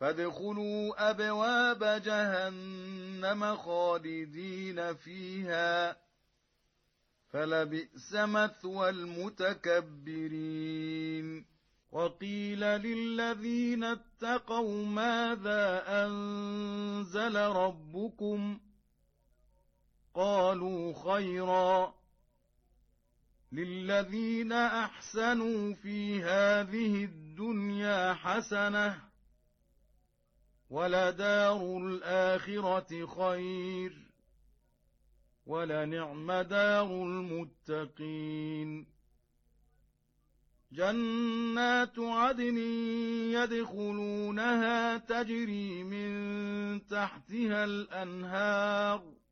فادخلوا أبواب جهنم خالدين فيها فلبئس مثوى المتكبرين وقيل للذين اتقوا ماذا أنزل ربكم قالوا خيرا للذين أحسنوا في هذه الدنيا حسنة ولدار الآخرة خير ولنعم دار المتقين جنات عدن يدخلونها تجري من تحتها الأنهار